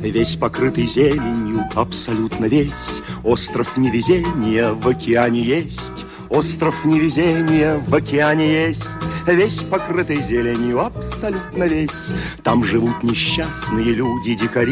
Весь покрытый зеленью, абсолютно весь. Остров невезения в океане есть. Остров невезения в океане есть. Весь покрытый зеленью, абсолютно весь. Там живут несчастные люди, дикари.